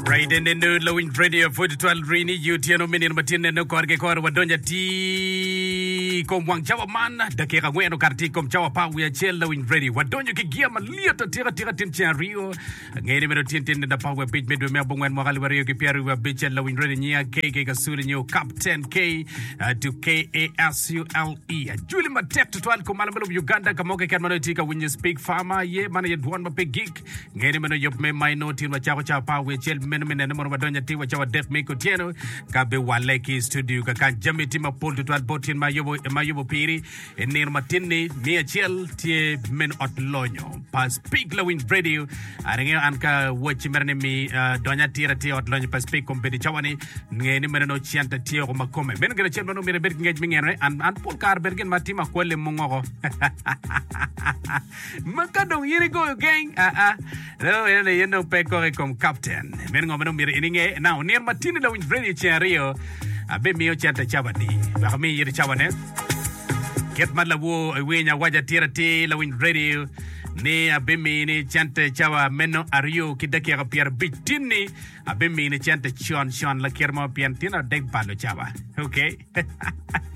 Right in the new low in radio for the 12 rainy you tiano minin matin no korge kor wadonya ti kom wang chawa man dakika ngweno karti kom chawa pa we chel low in radio wadonya ki gia malia to tira tin rio ngene mero tin da pa we page medwe me bongwen mo kalwario ki pierre we bitch low in radio nya kk kasuri nyo captain k to KASULE Julie Matek to 12 ko malambelo Uganda kamoke kan manotika when you speak farmer ye man ye dwan mape geek ngene meno yop me my note in wachawa cha pa we chel men no wadonya ti wachawa def me ko tieno kabe waleki studio ka kan jamiti ma pol to 12 botin ma yobo piri enir matini me chel tie men otlonyo pa speak low in radio arenge anka watch merne mi donya tira ti otlonyo pa speak kompedi chawani ngene meno no chianta ti ko makome men gele chel no mi ber ngej mi ngene an pol kar bergen matima ko le mongo makadong yiri go gang no you know peko comme captain men ngomeno mir ininge now near matini la win ready chereo abe mio chata chabani ba mi yiri chabane get madla wo wenya waja tirati la win radio ne abe mi ni chanta chawa meno ario kidake ga pier bitini abe mi ni chanta chon la kermo piantina dek balo chaba okay